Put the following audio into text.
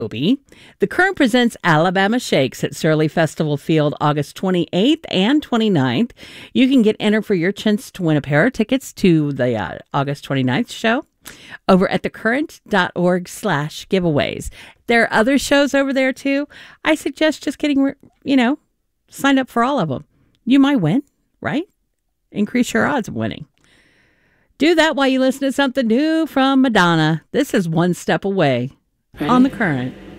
Obie. The Current presents Alabama Shakes at Surly Festival Field August 28th and 29th. You can get entered for your chance to win a pair of tickets to the August 29th show over at thecurrent.org/giveaways. There are other shows over there too. I suggest just getting, signed up for all of them. You might win, right? Increase your odds of winning. Do that while you listen to something new from Madonna. This is One Step Away on The Current.